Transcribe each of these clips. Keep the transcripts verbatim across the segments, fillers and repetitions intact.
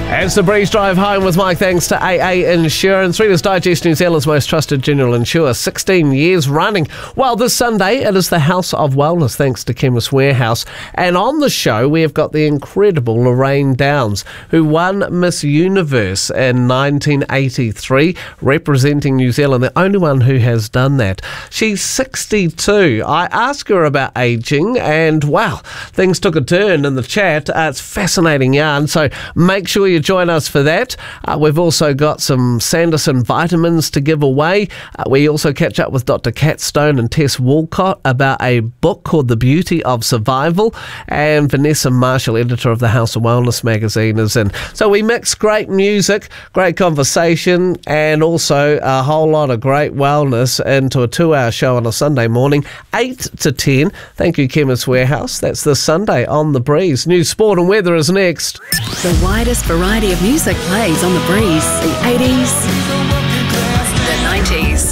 It's the Breeze Drive home with Mike, thanks to A A Insurance. Reader's Digest, New Zealand's most trusted general insurer, sixteen years running. Well, this Sunday, it is the House of Wellness, thanks to Chemist Warehouse. And on the show, we have got the incredible Lorraine Downs, who won Miss Universe in nineteen eighty-three, representing New Zealand, the only one who has done that. She's sixty-two. I asked her about ageing, and wow, things took a turn in the chat. Uh, it's fascinating yarn, so make sure you join us for that. Uh, we've also got some Sanderson vitamins to give away. Uh, we also catch up with Doctor Kat Stone and Tess Walcott about a book called The Beauty of Survival, and Vanessa Marshall, editor of the House of Wellness magazine, is in. So we mix great music, great conversation, and also a whole lot of great wellness into a two-hour show on a Sunday morning, eight to ten. Thank you, Chemist Warehouse. That's this Sunday on The Breeze. News, sport and weather is next. The widest variety of music plays on The Breeze. The eighties, the nineties,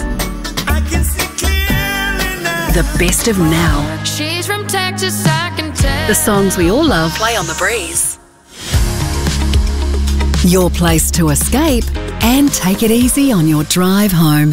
the best of now. She's from Texas, I can tell. The songs we all love play on The Breeze. Your place to escape and take it easy on your drive home.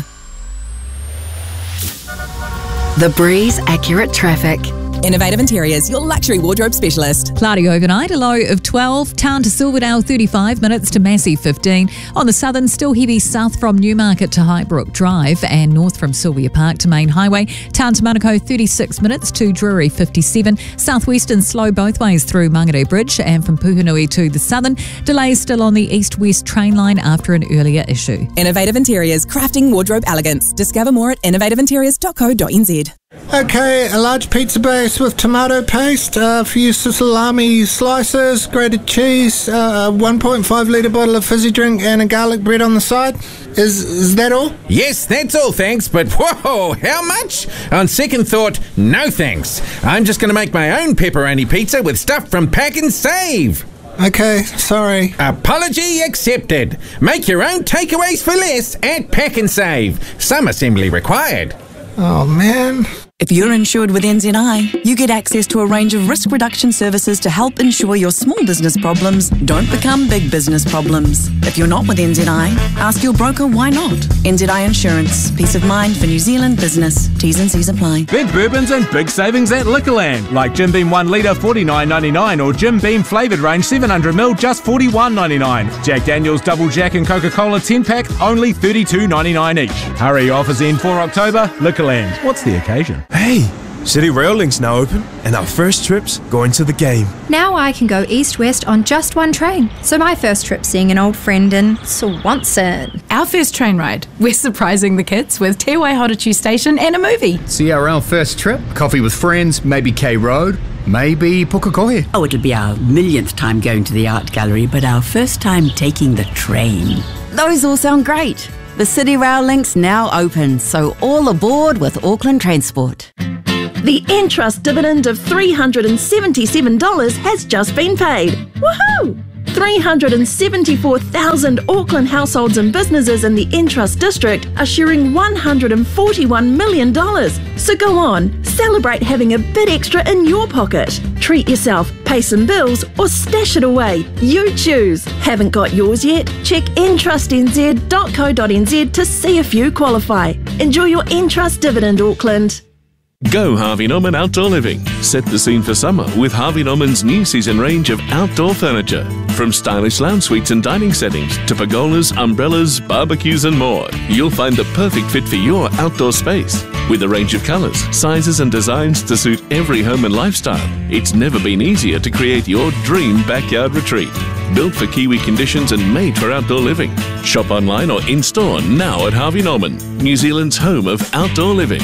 The Breeze Accurate Traffic. Innovative Interiors, your luxury wardrobe specialist. Cloudy overnight, a low of twelve. Town to Silverdale, thirty-five minutes to Massey, fifteen. On the southern, still heavy south from Newmarket to Highbrook Drive and north from Sylvia Park to Main Highway. Town to Manukau, thirty-six minutes to Drury, fifty-seven. Southwestern, slow both ways through Mangere Bridge, and from Puhunui to the southern. Delays still on the east-west train line after an earlier issue. Innovative Interiors, crafting wardrobe elegance. Discover more at innovative interiors dot co dot n z. Okay, a large pizza base with tomato paste, uh, a few salami slices, grated cheese, uh, a one point five litre bottle of fizzy drink and a garlic bread on the side. Is is that all? Yes, that's all, thanks, but whoa, how much? On second thought, no thanks. I'm just going to make my own pepperoni pizza with stuff from Pack and Save. Okay, sorry. Apology accepted. Make your own takeaways for less at Pack and Save. Some assembly required. Oh, man. If you're insured with N Z I, you get access to a range of risk reduction services to help ensure your small business problems don't become big business problems. If you're not with N Z I, ask your broker why not. N Z I Insurance. Peace of mind for New Zealand business. T's and C's apply. Big bourbons and big savings at Liquorland. Like Jim Beam one litre, forty-nine ninety-nine, or Jim Beam flavoured range seven hundred milliliters, just forty-one ninety-nine. Jack Daniel's Double Jack and Coca-Cola ten pack, only thirty-two ninety-nine each. Hurry, offers end for October. Liquorland. What's the occasion? Hey, City Rail Link's now open, and our first trip's going to the game. Now I can go east-west on just one train. So my first trip seeing an old friend in Swanson. Our first train ride, we're surprising the kids with Te Wai Horatiu Station and a movie. C R L first trip, coffee with friends, maybe K Road, maybe Pukekohe. Oh, it'll be our millionth time going to the art gallery, but our first time taking the train. Those all sound great. The City Rail Link's now open, so all aboard with Auckland Transport. The Entrust dividend of three hundred seventy-seven dollars has just been paid. Woohoo! three hundred seventy-four thousand Auckland households and businesses in the Entrust district are sharing one hundred forty-one million dollars. So go on, celebrate having a bit extra in your pocket. Treat yourself, pay some bills, or stash it away. You choose. Haven't got yours yet? Check entrust n z dot co dot n z to see if you qualify. Enjoy your Entrust dividend, Auckland. Go Harvey Norman Outdoor Living. Set the scene for summer with Harvey Norman's new season range of outdoor furniture. From stylish lounge suites and dining settings to pergolas, umbrellas, barbecues and more. You'll find the perfect fit for your outdoor space. With a range of colours, sizes and designs to suit every home and lifestyle, it's never been easier to create your dream backyard retreat. Built for Kiwi conditions and made for outdoor living. Shop online or in-store now at Harvey Norman, New Zealand's home of outdoor living.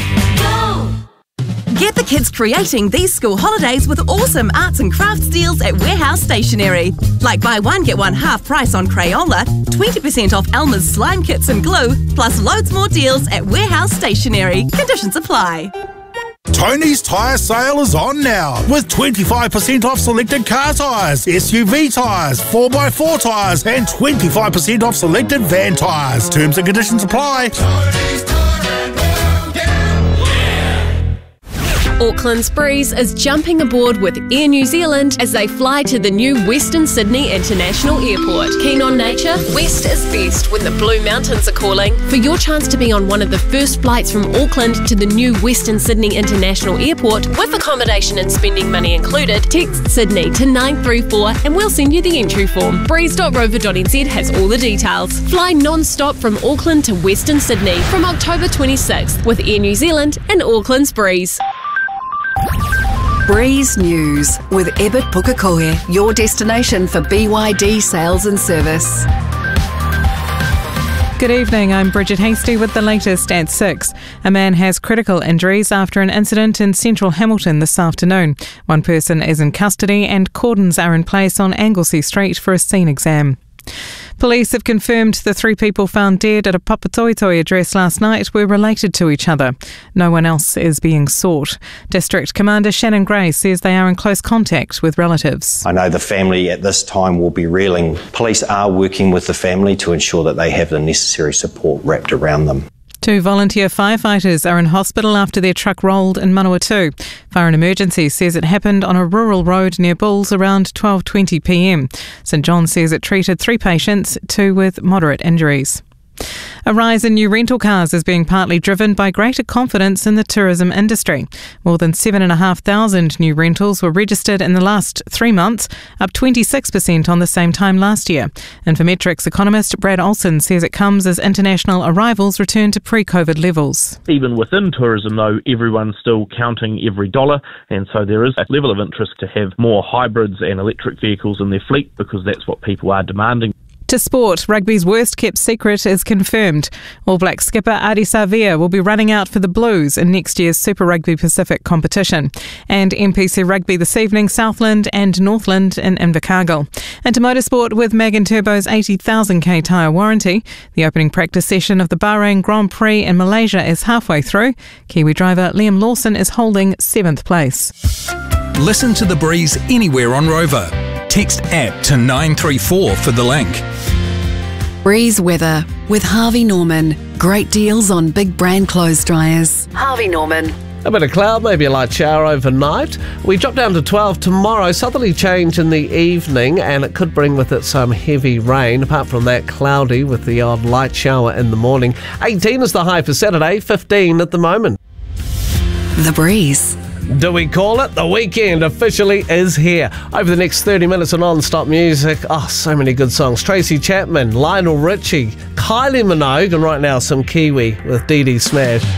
Get the kids creating these school holidays with awesome arts and crafts deals at Warehouse Stationery. Like buy one, get one half price on Crayola, twenty percent off Elmer's slime kits and glue, plus loads more deals at Warehouse Stationery. Conditions apply. Tony's Tyre Sale is on now with twenty-five percent off selected car tyres, S U V tyres, four by four tyres and twenty-five percent off selected van tyres. Terms and conditions apply. Tony's Tyre and Motor, yeah. Auckland's Breeze is jumping aboard with Air New Zealand as they fly to the new Western Sydney International Airport. Keen on nature? West is best when the Blue Mountains are calling. For your chance to be on one of the first flights from Auckland to the new Western Sydney International Airport, with accommodation and spending money included, text Sydney to nine three four and we'll send you the entry form. breeze dot rover dot n z has all the details. Fly non-stop from Auckland to Western Sydney from October twenty-sixth with Air New Zealand and Auckland's Breeze. Breeze News with Ebert Pukekohe, your destination for B Y D sales and service. Good evening, I'm Bridget Hasty with the latest at six. A man has critical injuries after an incident in central Hamilton this afternoon. One person is in custody and cordons are in place on Anglesey Street for a scene exam. Police have confirmed the three people found dead at a Papatoetoe address last night were related to each other. No one else is being sought. District Commander Shannon Gray says they are in close contact with relatives. I know the family at this time will be reeling. Police are working with the family to ensure that they have the necessary support wrapped around them. Two volunteer firefighters are in hospital after their truck rolled in Manawatu. Fire and Emergency says it happened on a rural road near Bulls around twelve twenty p m. St John says it treated three patients, two with moderate injuries. A rise in new rental cars is being partly driven by greater confidence in the tourism industry. More than seven thousand five hundred new rentals were registered in the last three months, up twenty-six percent on the same time last year. Infometrics economist Brad Olsen says it comes as international arrivals return to pre-COVID levels. Even within tourism, though, everyone's still counting every dollar, and so there is a level of interest to have more hybrids and electric vehicles in their fleet because that's what people are demanding. To sport, rugby's worst-kept secret is confirmed. All Black skipper Ardie Savea will be running out for the Blues in next year's Super Rugby Pacific competition. And N P C Rugby this evening, Southland and Northland in Invercargill. And to motorsport with Mag and Turbo's eighty thousand k tyre warranty. The opening practice session of the Bahrain Grand Prix in Malaysia is halfway through. Kiwi driver Liam Lawson is holding seventh place. Listen to The Breeze anywhere on Rover. Text app to nine three four for the link. Breeze weather with Harvey Norman. Great deals on big brand clothes dryers. Harvey Norman. A bit of cloud, maybe a light shower overnight. We drop down to twelve tomorrow. Southerly change in the evening, and it could bring with it some heavy rain. Apart from that, cloudy with the odd light shower in the morning. eighteen is the high for Saturday, fifteen at the moment. The Breeze. Do we call it? The weekend officially is here. Over the next thirty minutes of non-stop music. Oh, so many good songs. Tracy Chapman, Lionel Richie, Kylie Minogue, and right now some Kiwi with Dee Dee Smash.